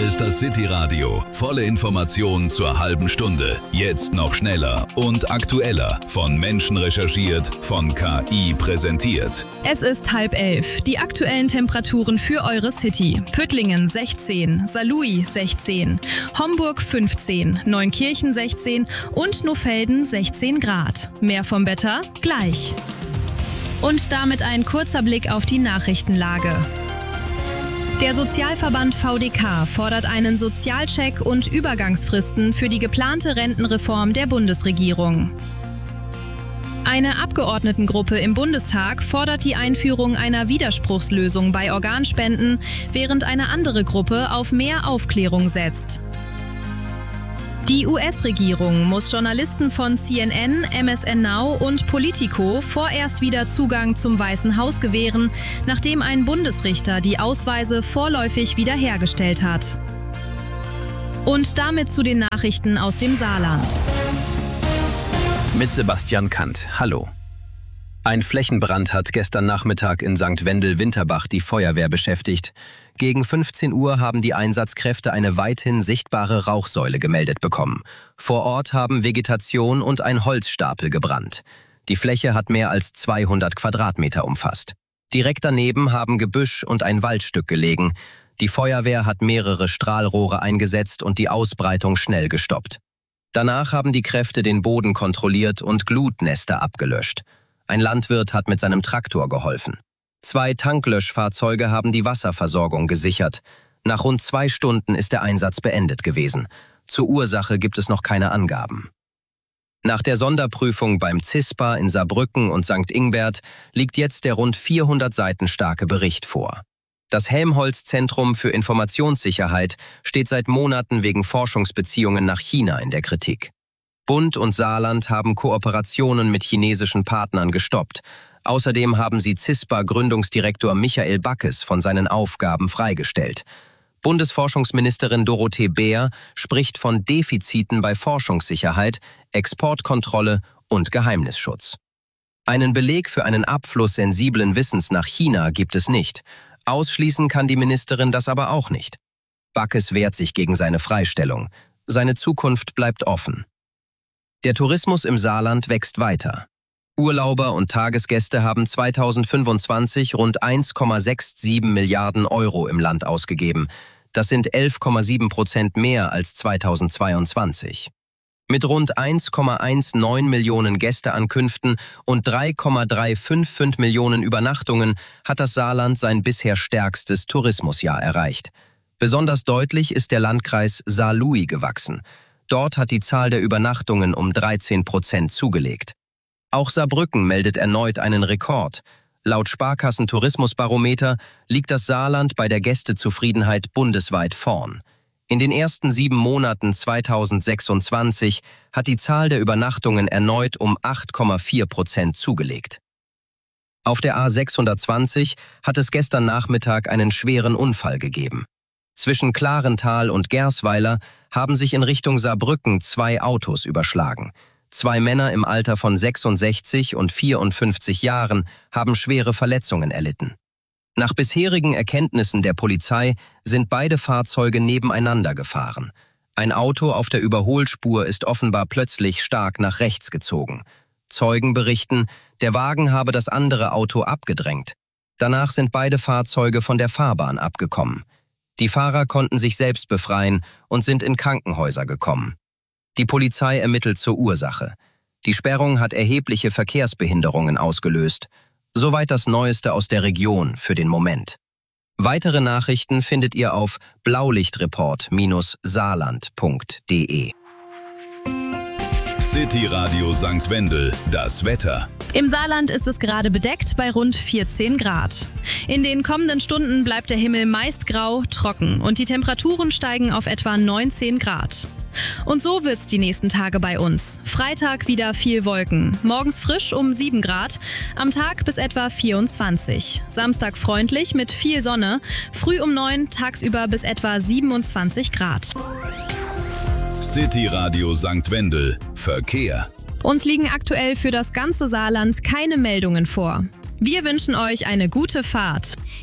ist das City Radio. Volle Informationen zur halben Stunde. Jetzt noch schneller und aktueller. Von Menschen recherchiert, von KI präsentiert. Es ist 10:30. Die aktuellen Temperaturen für eure City. Püttlingen 16, Saarlouis 16, Homburg 15, Neunkirchen 16 und Nohfelden 16 Grad. Mehr vom Wetter gleich. Und damit ein kurzer Blick auf die Nachrichtenlage. Der Sozialverband VDK fordert einen Sozialcheck und Übergangsfristen für die geplante Rentenreform der Bundesregierung. Eine Abgeordnetengruppe im Bundestag fordert die Einführung einer Widerspruchslösung bei Organspenden, während eine andere Gruppe auf mehr Aufklärung setzt. Die US-Regierung muss Journalisten von CNN, MSN Now und Politico vorerst wieder Zugang zum Weißen Haus gewähren, nachdem ein Bundesrichter die Ausweise vorläufig wiederhergestellt hat. Und damit zu den Nachrichten aus dem Saarland. Mit Sebastian Kant. Hallo. Ein Flächenbrand hat gestern Nachmittag in St. Wendel-Winterbach die Feuerwehr beschäftigt. Gegen 15 Uhr haben die Einsatzkräfte eine weithin sichtbare Rauchsäule gemeldet bekommen. Vor Ort haben Vegetation und ein Holzstapel gebrannt. Die Fläche hat mehr als 200 Quadratmeter umfasst. Direkt daneben haben Gebüsch und ein Waldstück gelegen. Die Feuerwehr hat mehrere Strahlrohre eingesetzt und die Ausbreitung schnell gestoppt. Danach haben die Kräfte den Boden kontrolliert und Glutnester abgelöscht. Ein Landwirt hat mit seinem Traktor geholfen. 2 Tanklöschfahrzeuge haben die Wasserversorgung gesichert. Nach rund 2 Stunden ist der Einsatz beendet gewesen. Zur Ursache gibt es noch keine Angaben. Nach der Sonderprüfung beim CISPA in Saarbrücken und St. Ingbert liegt jetzt der rund 400 Seiten starke Bericht vor. Das Helmholtz-Zentrum für Informationssicherheit steht seit Monaten wegen Forschungsbeziehungen nach China in der Kritik. Bund und Saarland haben Kooperationen mit chinesischen Partnern gestoppt. Außerdem haben sie CISPA-Gründungsdirektor Michael Backes von seinen Aufgaben freigestellt. Bundesforschungsministerin Dorothee Bär spricht von Defiziten bei Forschungssicherheit, Exportkontrolle und Geheimnisschutz. Einen Beleg für einen Abfluss sensiblen Wissens nach China gibt es nicht. Ausschließen kann die Ministerin das aber auch nicht. Backes wehrt sich gegen seine Freistellung. Seine Zukunft bleibt offen. Der Tourismus im Saarland wächst weiter. Urlauber und Tagesgäste haben 2025 rund 1,67 Milliarden Euro im Land ausgegeben. Das sind 11,7% mehr als 2022. Mit rund 1,19 Millionen Gästeankünften und 3,355 Millionen Übernachtungen hat das Saarland sein bisher stärkstes Tourismusjahr erreicht. Besonders deutlich ist der Landkreis Saarlouis gewachsen. Dort hat die Zahl der Übernachtungen um 13% zugelegt. Auch Saarbrücken meldet erneut einen Rekord. Laut Sparkassen-Tourismusbarometer liegt das Saarland bei der Gästezufriedenheit bundesweit vorn. In den ersten 7 Monaten 2026 hat die Zahl der Übernachtungen erneut um 8,4% zugelegt. Auf der A620 hat es gestern Nachmittag einen schweren Unfall gegeben. Zwischen Klarental und Gersweiler haben sich in Richtung Saarbrücken 2 Autos überschlagen. 2 Männer im Alter von 66 und 54 Jahren haben schwere Verletzungen erlitten. Nach bisherigen Erkenntnissen der Polizei sind beide Fahrzeuge nebeneinander gefahren. Ein Auto auf der Überholspur ist offenbar plötzlich stark nach rechts gezogen. Zeugen berichten, der Wagen habe das andere Auto abgedrängt. Danach sind beide Fahrzeuge von der Fahrbahn abgekommen. Die Fahrer konnten sich selbst befreien und sind in Krankenhäuser gekommen. Die Polizei ermittelt zur Ursache. Die Sperrung hat erhebliche Verkehrsbehinderungen ausgelöst. Soweit das Neueste aus der Region für den Moment. Weitere Nachrichten findet ihr auf blaulichtreport-saarland.de. City Radio St. Wendel, das Wetter. Im Saarland ist es gerade bedeckt bei rund 14 Grad. In den kommenden Stunden bleibt der Himmel meist grau, trocken und die Temperaturen steigen auf etwa 19 Grad. Und so wird's die nächsten Tage bei uns. Freitag wieder viel Wolken, morgens frisch um 7 Grad, am Tag bis etwa 24. Samstag freundlich mit viel Sonne, früh um 9, tagsüber bis etwa 27 Grad. City Radio St. Wendel, Verkehr. Uns liegen aktuell für das ganze Saarland keine Meldungen vor. Wir wünschen euch eine gute Fahrt.